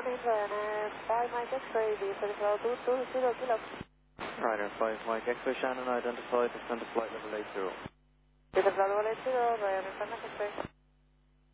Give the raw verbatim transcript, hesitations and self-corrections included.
morning, Ryanair five Mike X-ray, V for the flight two two zero kilo. Ryanair five Mike X-ray, Shannon identified, descend to flight level eight zero. V for the flight level eight zero, Ryanair five Mike X-ray.